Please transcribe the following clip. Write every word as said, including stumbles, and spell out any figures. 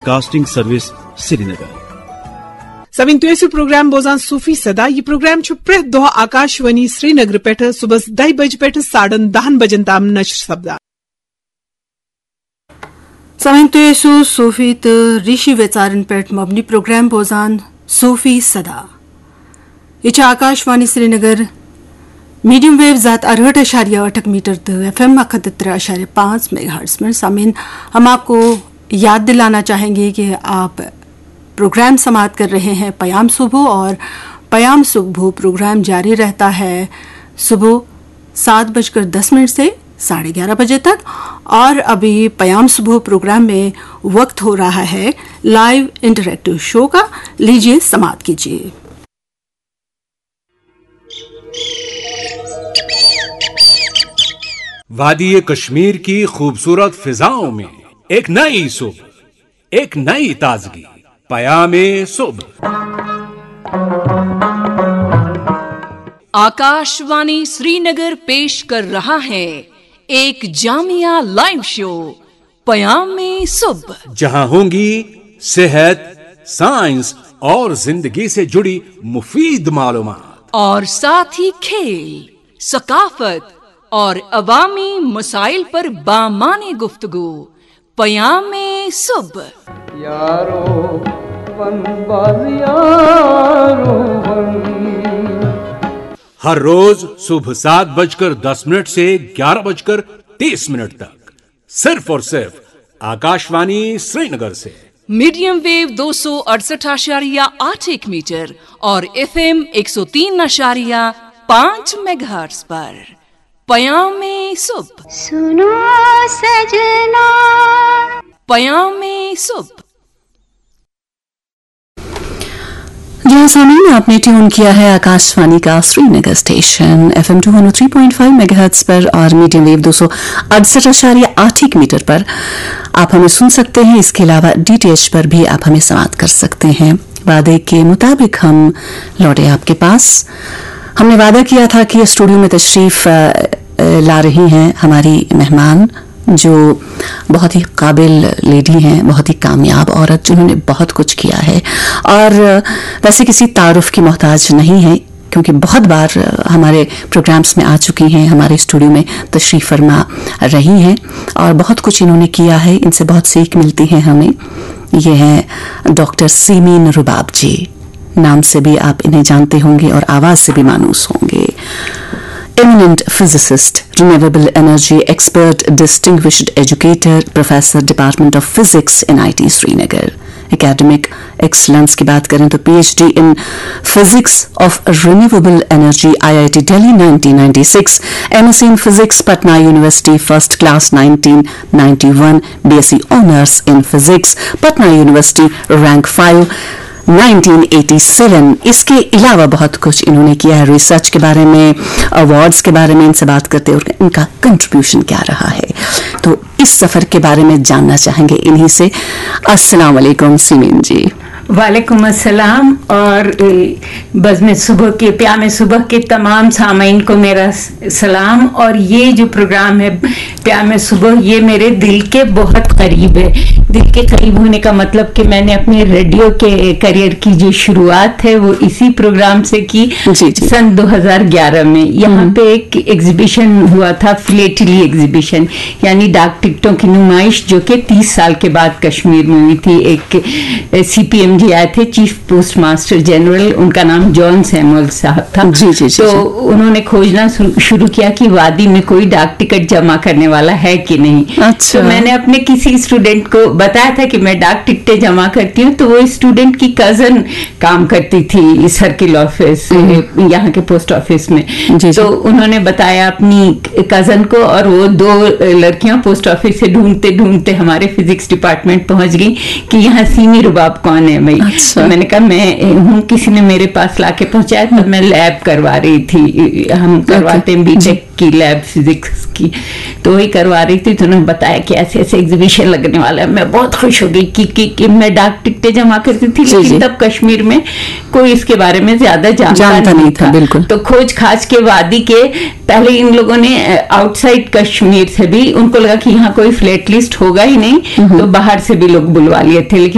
Broadcasting service Srinagar. सविंतु programme बोजान सूफी सदा यह programme प्रेथ दो आकाशवाणी श्रीनगर पे सुबह दह बज पे साढ़न दहन बजन ताम नशर सपदा। सविंतु सूफी तो ऋषि वेचारन पे मबनी प्रोग्राम बोजान सूफी सदा यह आकाशवाणी श्रीनगर मीडियम वेव जात अरहठ अशारिया अठक मीटर तो एफ एम अठहत्तर अशारिया पाँच मेगा हर्ट्ज में। सामीन हम आपको याद दिलाना चाहेंगे कि आप प्रोग्राम समाप्त कर रहे हैं पयाम सुबह, और पयाम सुबह प्रोग्राम जारी रहता है सुबह सात बजकर दस मिनट से साढ़े ग्यारह बजे तक। और अभी पयाम सुबह प्रोग्राम में वक्त हो रहा है लाइव इंटरैक्टिव शो का। लीजिए समाप्त कीजिए। वादी कश्मीर की खूबसूरत फिजाओं में एक नई सुबह, एक नई ताजगी, पयामे सुबह। आकाशवाणी श्रीनगर पेश कर रहा है एक जामिया लाइव शो पयामे सुबह, जहां होंगी सेहत, साइंस और जिंदगी से जुड़ी मुफीद मालूमात, और साथ ही खेल, सकाफत और अवामी मसाइल पर बामाने गुफ्तगू। पयामे सुबह। यारो बनबाज यारो बन। हर रोज सुबह सात बजकर दस मिनट से ग्यारह बजकर तीस मिनट तक सिर्फ और सिर्फ आकाशवाणी श्रीनगर से मीडियम वेव दो सौ अड़सठ आशारिया आठ एक मीटर और एफ एम एक सौ तीन आशारिया पांच मेगाहर्ट्ज पर पयामे सुबह। सुनो सजना पयामे सुबह। जी सामीन, आपने ट्यून किया है आकाशवाणी का Srinagar station F M to one three point five megahertz पर और मीडियम वेव दो सौ अड़सठ आशारिया आठ एक मीटर पर आप हमें सुन सकते हैं। इसके अलावा डीटीएच पर भी आप हमें समाप्त कर सकते हैं। वादे के मुताबिक हम लौटे आपके पास। हमने वादा किया था कि स्टूडियो में तशरीफ ला रही हैं हमारी मेहमान, जो बहुत ही काबिल लेडी हैं, बहुत ही कामयाब औरत, जिन्होंने बहुत कुछ किया है और वैसे किसी तारुफ की मोहताज नहीं है, क्योंकि बहुत बार हमारे प्रोग्राम्स में आ चुकी हैं, हमारे स्टूडियो में तशरीफ फरमा रही हैं और बहुत कुछ इन्होंने किया है। इनसे बहुत सीख मिलती है हमें। ये हैं डॉक्टर सीमीन रुबाब जी। नाम से भी आप इन्हें जानते होंगे और आवाज से भी मानूस होंगे। Eminent physicist, renewable energy expert, distinguished educator, professor, Department of Physics in I T Srinagar. Academic excellence की बात करें तो PhD in Physics of Renewable Energy I I T Delhi nineteen ninety-six, M S c in Physics Patna University first class nineteen ninety-one, B S c Honours in Physics Patna University rank five nineteen eighty seven. इसके अलावा बहुत कुछ इन्होंने किया है research के बारे में, अवार्ड्स के बारे में इनसे बात करते और इनका कंट्रीब्यूशन क्या रहा है, तो इस सफर के बारे में जानना चाहेंगे इन्हीं से। अस्सलाम वालेकुम सीमीन जी। वालेकुम अस्सलाम। और बज़्म सुबह के प्यामे सुबह के तमाम सामीन को मेरा सलाम। और ये जो प्रोग्राम है प्यामे सुबह, ये मेरे दिल के बहुत करीब है। दिल के करीब होने का मतलब कि मैंने अपने रेडियो के करियर की जो शुरुआत है वो इसी प्रोग्राम से की जी जी। सन दो हज़ार ग्यारह में यहाँ पे एक एग्जीबिशन हुआ था, फिलेटली एग्जीबिशन, यानी डाक टिकटों की नुमाइश, जो कि तीस साल के बाद कश्मीर में हुई थी। एक सीपीएम जी आए थे, चीफ पोस्ट मास्टर जनरल, उनका नाम जॉन सैमुअल साहब था जी जी जी। तो जी। उन्होंने खोजना शुरू किया कि वादी में कोई डाक टिकट जमा करने वाला है कि नहीं। अच्छा। तो मैंने अपने किसी स्टूडेंट को बताया था कि मैं डाक टिकटें जमा करती हूँ, तो वो स्टूडेंट की कजन काम करती थी सर्किल ऑफिस यहाँ के पोस्ट ऑफिस में जी, तो जी। उन्होंने बताया अपनी कजन को, और वो दो लड़कियां पोस्ट ऑफिस से ढूंढते ढूंढते हमारे फिजिक्स डिपार्टमेंट पहुंच गई कि यहाँ सीमी रुबाब कौन है भाई। अच्छा। तो मैंने कहा मैं हूँ, किसी ने मेरे पास लाके पहुंचाया, तो मैं लैब करवा रही थी, हम करवाते हैं बीटेक की लैब फिजिक्स की, तो वही करवा रही थी। तो उन्होंने बताया कि ऐसे ऐसे एग्जीबिशन लगने वाला है। मैं बहुत खुश हो गई कि, कि, कि मैं डाक टिकटें जमा करती थी, लेकिन तब कश्मीर में कोई इसके बारे में ज्यादा जानता नहीं, नहीं था, था। बिल्कुल। तो खोज खाज के वादी के पहले इन लोगों ने आउटसाइड कश्मीर से भी, उनको लगा कि यहाँ कोई फ्लैट लिस्ट होगा ही नहीं, तो बाहर से भी लोग बुलवा लिए थे, लेकिन